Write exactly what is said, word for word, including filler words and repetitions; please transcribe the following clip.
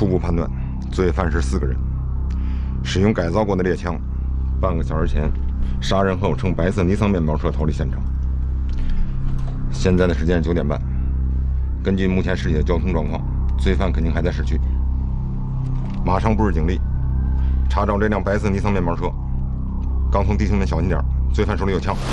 初步判断，罪犯是四个人，使用改造过的猎枪。半个小时前，杀人后乘白色尼桑面包车逃离现场。现在的时间是九点半。根据目前视野的交通状况，罪犯肯定还在市区。马上部市警力查找这辆白色尼桑面包车。刚从地平门小心点，罪犯手里有枪。